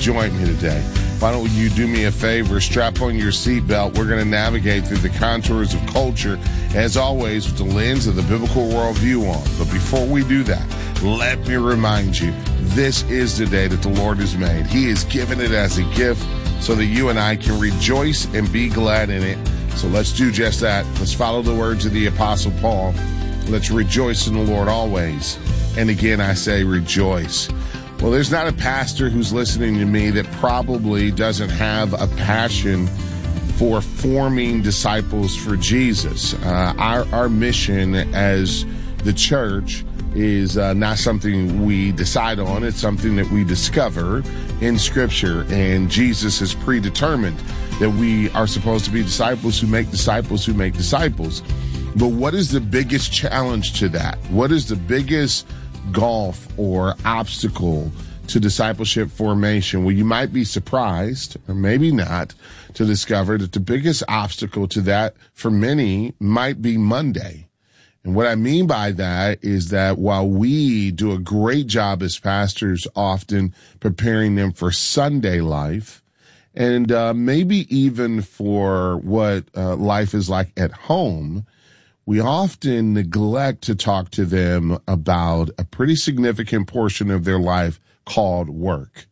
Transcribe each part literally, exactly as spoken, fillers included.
join me today. Why don't you do me a favor, strap on your seatbelt. We're going to navigate through the contours of culture, as always, with the lens of the biblical worldview on. But before we do that, let me remind you, this is the day that the Lord has made. He has given it as a gift so that you and I can rejoice and be glad in it. So let's do just that. Let's follow the words of the Apostle Paul. Let's rejoice in the Lord always. And again, I say rejoice. Well, there's not a pastor who's listening to me that probably doesn't have a passion for forming disciples for Jesus. Uh, our, our mission as the church is uh, not something we decide on. It's something that we discover in Scripture. And Jesus has predetermined that we are supposed to be disciples who make disciples who make disciples. But what is the biggest challenge to that? What is the biggest gulf or obstacle to discipleship formation? Well, you might be surprised, or maybe not, to discover that the biggest obstacle to that for many might be Monday. And what I mean by that is that while we do a great job as pastors often preparing them for Sunday life, and uh, maybe even for what uh, life is like at home, we often neglect to talk to them about a pretty significant portion of their life called work.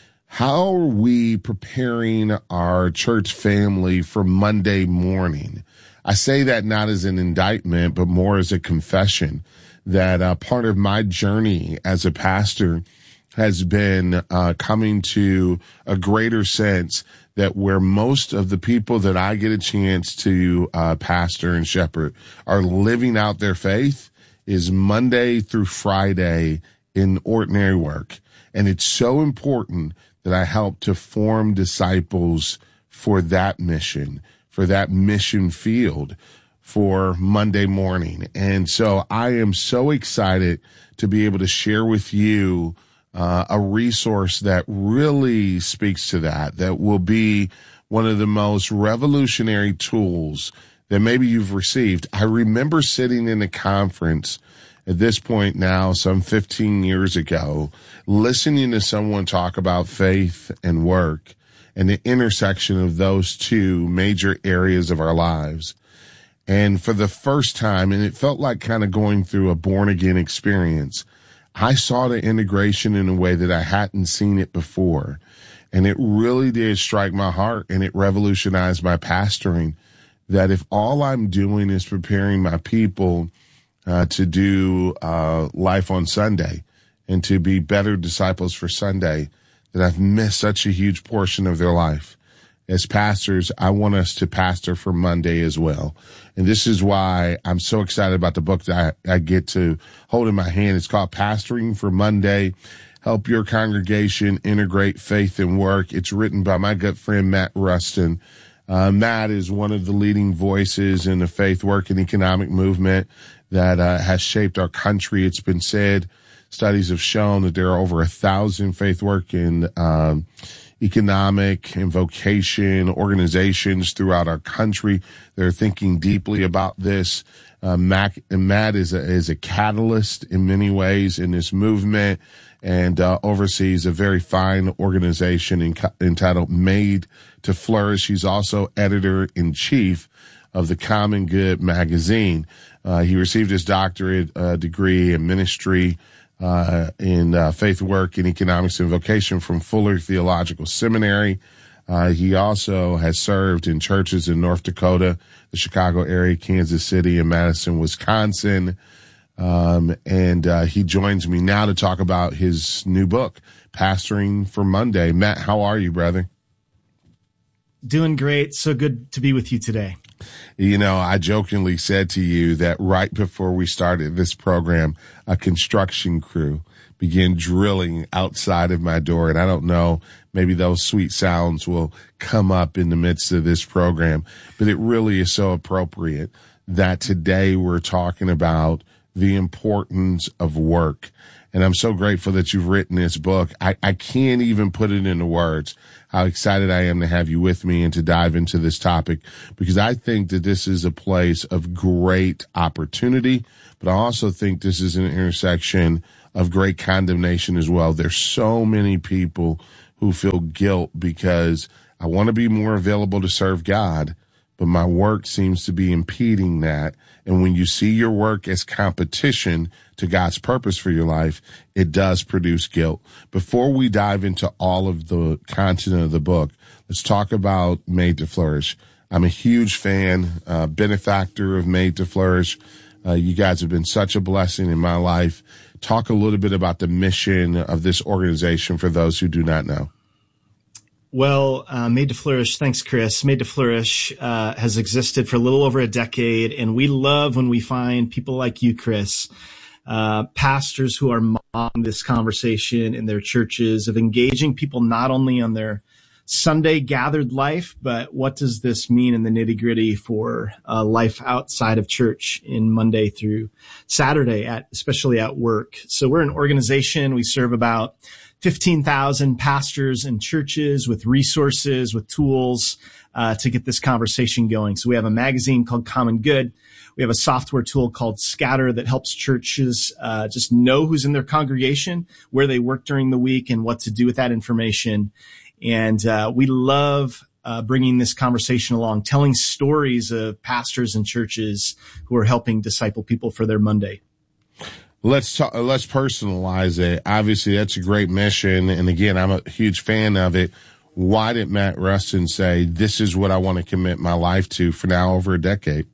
How are we preparing our church family for Monday morning? I say that not as an indictment, but more as a confession that uh, part of my journey as a pastor has been uh, coming to a greater sense that where most of the people that I get a chance to uh, pastor and shepherd are living out their faith is Monday through Friday in ordinary work. And it's so important that I help to form disciples for that mission, for that mission field, for Monday morning. And so I am so excited to be able to share with you Uh, a resource that really speaks to that, that will be one of the most revolutionary tools that maybe you've received. I remember sitting in a conference at this point now, some fifteen years ago, listening to someone talk about faith and work and the intersection of those two major areas of our lives. And for the first time, and it felt like kind of going through a born-again experience, I saw the integration in a way that I hadn't seen it before. And it really did strike my heart, and it revolutionized my pastoring, that if all I'm doing is preparing my people uh, to do uh, life on Sunday and to be better disciples for Sunday, that I've missed such a huge portion of their life. As pastors, I want us to pastor for Monday as well. And this is why I'm so excited about the book that I, I get to hold in my hand. It's called Pastoring for Monday. Help your congregation integrate faith and work. It's written by my good friend, Matt Rustin. Uh, Matt is one of the leading voices in the faith, work, and economic movement that uh, has shaped our country. It's been said, studies have shown that there are over a thousand faith, work, and um economic and vocation organizations throughout our country. They're thinking deeply about this. Uh, Mac, and Matt is a, is a catalyst in many ways in this movement, and uh, oversees a very fine organization in, entitled Made to Flourish. He's also editor-in-chief of the Common Good magazine. Uh, he received his doctorate uh, degree in ministry Uh, in uh, faith, work, and economics and vocation from Fuller Theological Seminary. Uh, he also has served in churches in North Dakota, the Chicago area, Kansas City, and Madison, Wisconsin. Um, and uh, he joins me now to talk about his new book, Pastoring for Monday. Matt, how are you, brother? Doing great. So good to be with you today. You know, I jokingly said to you that right before we started this program, a construction crew began drilling outside of my door. And I don't know, maybe those sweet sounds will come up in the midst of this program, but it really is so appropriate that today we're talking about the importance of work. And I'm so grateful that you've written this book. I, I can't even put it into words how excited I am to have you with me and to dive into this topic, because I think that this is a place of great opportunity, but I also think this is an intersection of great condemnation as well. There's so many people who feel guilt because I want to be more available to serve God, but my work seems to be impeding that. And when you see your work as competition to God's purpose for your life, it does produce guilt. Before we dive into all of the content of the book, let's talk about Made to Flourish. I'm a huge fan, uh, benefactor of Made to Flourish. Uh, you guys have been such a blessing in my life. Talk a little bit about the mission of this organization for those who do not know. Well, uh, Made to Flourish, thanks, Chris. Made to Flourish uh, has existed for a little over a decade, and we love when we find people like you, Chris, uh, pastors who are modeling this conversation in their churches of engaging people not only on their Sunday gathered life, but what does this mean in the nitty-gritty for uh, life outside of church in Monday through Saturday, at especially at work. So we're an organization. We serve about fifteen thousand pastors and churches with resources, with tools uh, to get this conversation going. So we have a magazine called Common Good. We have a software tool called Scatter that helps churches uh, just know who's in their congregation, where they work during the week, and what to do with that information. And uh, we love uh, bringing this conversation along, telling stories of pastors and churches who are helping disciple people for their Monday. Let's talk, let's personalize it. Obviously, that's a great mission. And again, I'm a huge fan of it. Why did Matt Rustin say, this is what I want to commit my life to for now over a decade?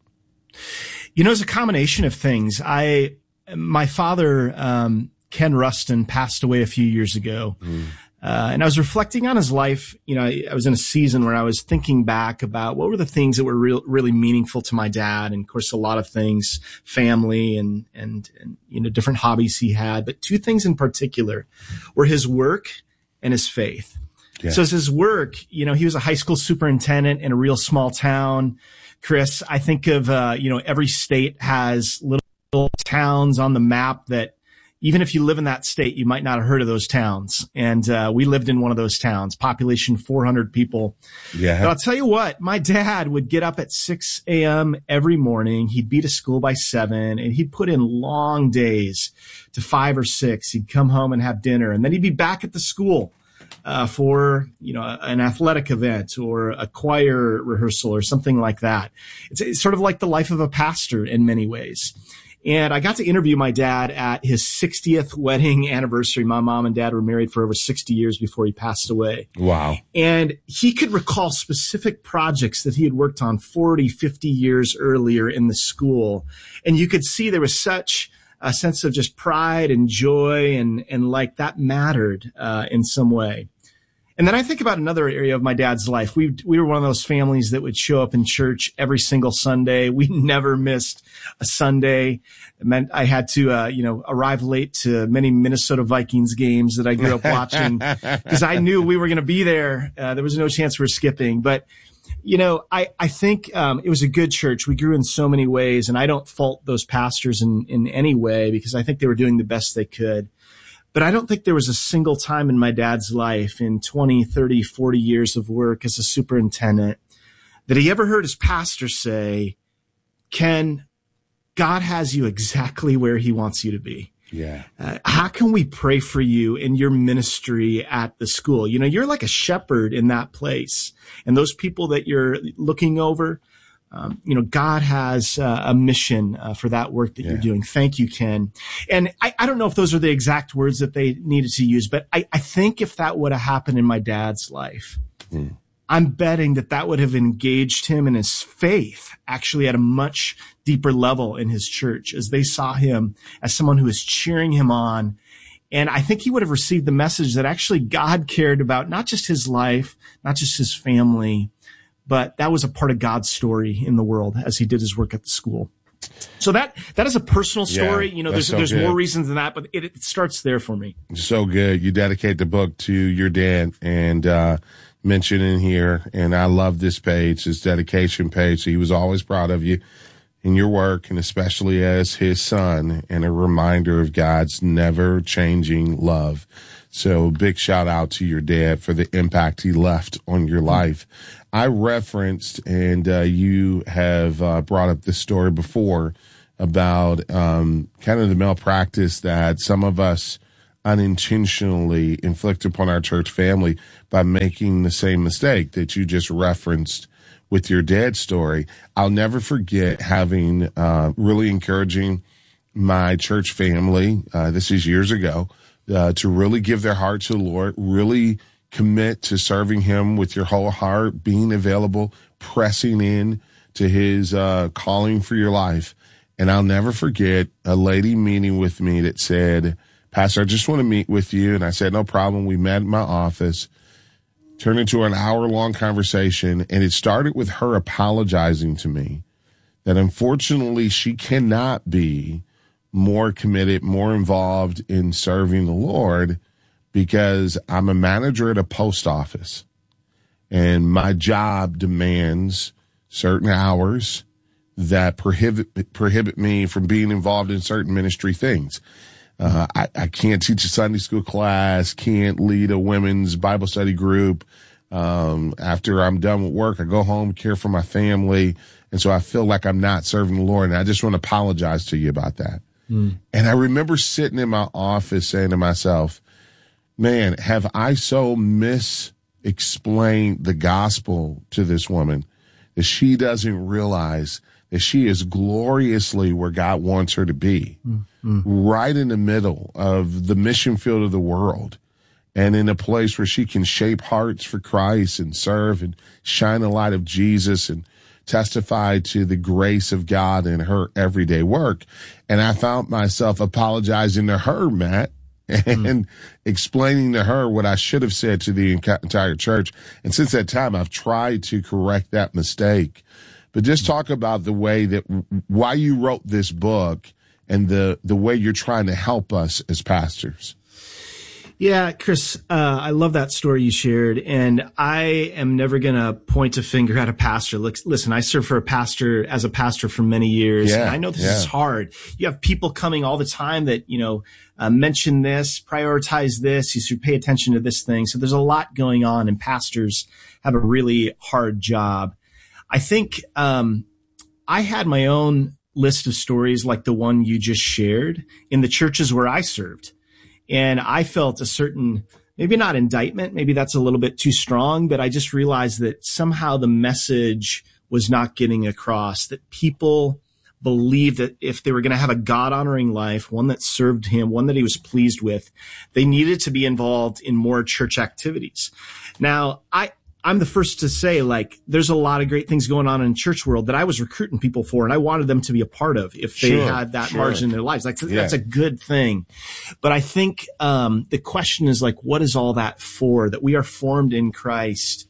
You know, it's a combination of things. I, my father, um, Ken Rustin, passed away a few years ago. Mm. Uh, and I was reflecting on his life. You know, I, I was in a season where I was thinking back about what were the things that were real, really meaningful to my dad. And of course, a lot of things, family and, and, and, you know, different hobbies he had. But two things in particular were his work and his faith. Yeah. So as his work, you know, he was a high school superintendent in a real small town. Chris, I think of, uh, you know, every state has little towns on the map that, even if you live in that state, you might not have heard of those towns. And uh, we lived in one of those towns, population four hundred people. Yeah. But I'll tell you what, my dad would get up at six a.m. every morning. He'd be to school by seven, and he'd put in long days to five or six. He'd come home and have dinner, and then he'd be back at the school uh, for, you know, an athletic event or a choir rehearsal or something like that. It's, it's sort of like the life of a pastor in many ways. And I got to interview my dad at his sixtieth wedding anniversary. My mom and dad were married for over sixty years before he passed away. Wow. And he could recall specific projects that he had worked on forty, fifty years earlier in the school. And you could see there was such a sense of just pride and joy and, and like that mattered uh, in some way. And then I think about another area of my dad's life. We we were one of those families that would show up in church every single Sunday. We never missed a Sunday. It meant I had to, uh, you know, arrive late to many Minnesota Vikings games that I grew up watching because I knew we were going to be there. Uh, there was no chance we were skipping. But, you know, I, I think um, it was a good church. We grew in so many ways, and I don't fault those pastors in, in any way because I think they were doing the best they could. But I don't think there was a single time in my dad's life in twenty, thirty, forty years of work as a superintendent that he ever heard his pastor say, Ken, God has you exactly where he wants you to be. Yeah. Uh, how can we pray for you in your ministry at the school? You know, you're like a shepherd in that place. And those people that you're looking over, Um, you know, God has uh, a mission uh, for that work that yeah. you're doing. Thank you, Ken. And I, I don't know if those are the exact words that they needed to use, but I, I think if that would have happened in my dad's life, mm. I'm betting that that would have engaged him in his faith actually at a much deeper level in his church as they saw him as someone who was cheering him on. And I think he would have received the message that actually God cared about not just his life, not just his family, but that was a part of God's story in the world as he did his work at the school. So that that is a personal story. Yeah, you know, there's so there's good. more reasons than that, but it, it starts there for me. So good. You dedicate the book to your dad and uh, mention in here, and I love this page, this dedication page. So he was always proud of you in your work, and especially as his son, and a reminder of God's never-changing love. So big shout out to your dad for the impact he left on your life. I referenced, and uh, you have uh, brought up this story before about um, kind of the malpractice that some of us unintentionally inflict upon our church family by making the same mistake that you just referenced with your dad's story. I'll never forget having uh, really encouraging my church family, uh, this is years ago, uh, to really give their heart to the Lord, really commit to serving him with your whole heart, being available, pressing in to his uh, calling for your life. And I'll never forget a lady meeting with me that said, Pastor, I just want to meet with you. And I said, no problem. We met in my office, turned into an hour-long conversation, and it started with her apologizing to me that unfortunately she cannot be more committed, more involved in serving the Lord because I'm a manager at a post office, and my job demands certain hours that prohibit prohibit me from being involved in certain ministry things. Uh, I, I can't teach a Sunday school class, can't lead a women's Bible study group. Um, after I'm done with work, I go home, care for my family. And so I feel like I'm not serving the Lord. And I just want to apologize to you about that. Mm. And I remember sitting in my office saying to myself, man, have I so mis-explained the gospel to this woman that she doesn't realize that she is gloriously where God wants her to be, mm-hmm. right in the middle of the mission field of the world, and in a place where she can shape hearts for Christ and serve and shine the light of Jesus and testify to the grace of God in her everyday work. And I found myself apologizing to her, Matt, and mm. explaining to her what I should have said to the entire church. And since that time, I've tried to correct that mistake. But just talk about the way that why you wrote this book and the, the way you're trying to help us as pastors. Yeah, Chris, uh, I love that story you shared. And I am never going to point a finger at a pastor. Listen, I served for a pastor as a pastor for many years. Yeah, and I know this yeah. is hard. You have people coming all the time that, you know, uh, mention this, prioritize this. You should pay attention to this thing. So there's a lot going on, and pastors have a really hard job. I think um, I had my own list of stories like the one you just shared in the churches where I served. And I felt a certain, maybe not indictment, maybe that's a little bit too strong, but I just realized that somehow the message was not getting across, that people believed that if they were going to have a God-honoring life, one that served him, one that he was pleased with, they needed to be involved in more church activities. Now, I, I'm the first to say, like, there's a lot of great things going on in the church world that I was recruiting people for, and I wanted them to be a part of if they sure, had that sure. margin in their lives. Like, yeah. that's a good thing. But I think um the question is, like, what is all that for? That we are formed in Christ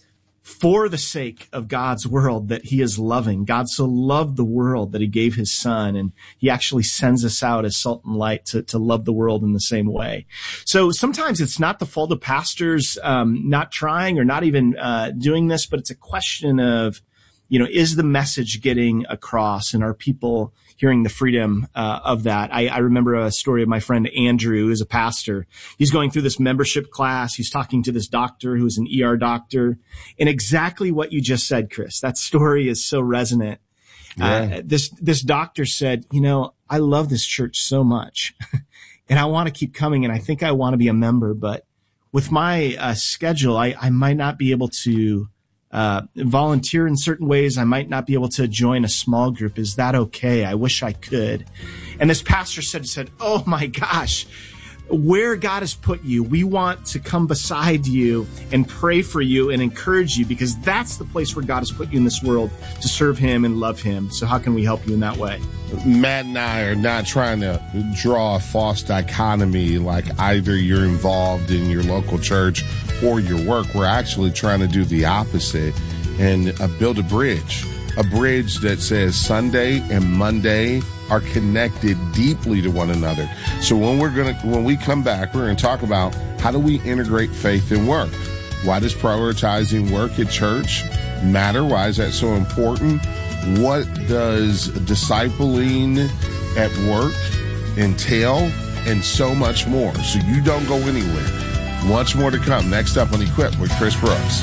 for the sake of God's world that he is loving. God so loved the world that he gave his son, and he actually sends us out as salt and light to, to love the world in the same way. So sometimes it's not the fault of pastors um, not trying or not even uh, doing this, but it's a question of, you know, is the message getting across, and are people hearing the freedom uh, of that? I, I remember a story of my friend Andrew, who's a pastor. He's going through this membership class. He's talking to this doctor who's an E R doctor, and exactly what you just said, Chris. That story is so resonant. Yeah. Uh, this this doctor said, you know, I love this church so much, and I want to keep coming, and I think I want to be a member, but with my uh, schedule, I, I might not be able to Uh, volunteer in certain ways. I might not be able to join a small group. Is that okay? I wish I could. And this pastor said, said, oh my gosh, where God has put you, we want to come beside you and pray for you and encourage you, because that's the place where God has put you in this world to serve him and love him. So how can we help you in that way? Matt and I are not trying to draw a false dichotomy, like either you're involved in your local church or your work. We're actually trying to do the opposite and uh, build a bridge, a bridge that says Sunday and Monday are connected deeply to one another. So when we're going to, when we come back, we're going to talk about how do we integrate faith and work? Why does prioritizing work at church matter? Why is that so important? What does discipling at work entail? And so much more. So you don't go anywhere. Much more to come next up on Equipped with Chris Brooks.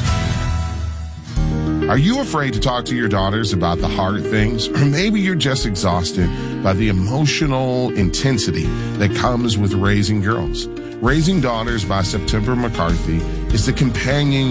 Are you afraid to talk to your daughters about the hard things? Or maybe you're just exhausted by the emotional intensity that comes with raising girls. Raising Daughters by September McCarthy is the companion